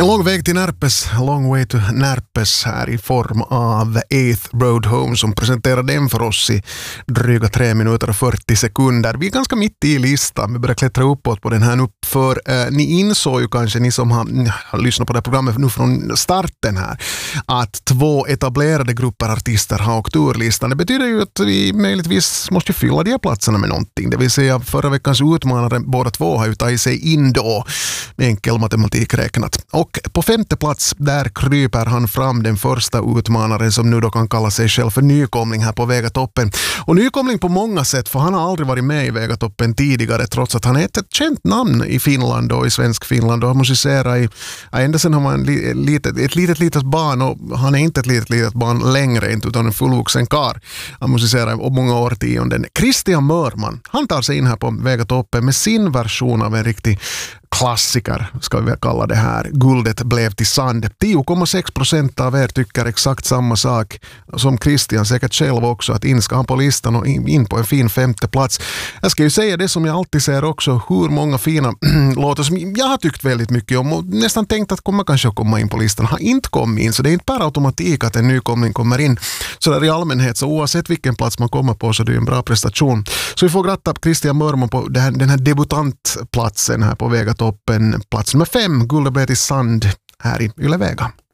En lång väg till Närpes, long way to Närpes här i form av 8th Road Home som presenterar den för oss i dryga 3 minuter och 40 sekunder. Vi är ganska mitt i listan, vi börjar klättra uppåt på den här nu för ni insåg ju kanske, ni som har lyssnat på det här programmet nu från starten här, att 2 etablerade grupper artister har åkt ur listan. Det betyder ju att vi möjligtvis måste fylla de här platserna med någonting. Det vill säga förra veckans utmanare, båda 2 har ju tagit sig in då med enkel matematik räknat. Och på 5:e plats, där kryper han fram, den första utmanaren som nu då kan kalla sig själv för nykomling här på Vegatoppen. Och nykomling på många sätt, för han har aldrig varit med i Vegatoppen tidigare trots att han är ett känt namn i Finland och i svensk Finland och har musicerat i, ända sedan han var ett litet barn, och han är inte ett litet barn längre utan en fullvuxen karl. Han musicerar i många årtionden. Christian Mörman, han tar sig in här på Vegatoppen med sin version av en riktig klassiker, ska vi väl kalla det här. Guldet blev till sand. 10,6% av er tycker exakt samma sak som Christian, säkert själv också, att in ska han på listan och in på en fin 5:e plats. Jag ska ju säga det som jag alltid säger också, hur många fina låtar som jag har tyckt väldigt mycket om och nästan tänkt att kanske komma in på listan har inte kommit in, så det är inte per automatik att en nykomling kommer in så där i allmänhet, så oavsett vilken plats man kommer på så det är en bra prestation. Så vi får gratta Christian Mörman på den här debutantplatsen här på Vegatoppen, plats nummer 5, Guldet blev till sand här i Yle Vega.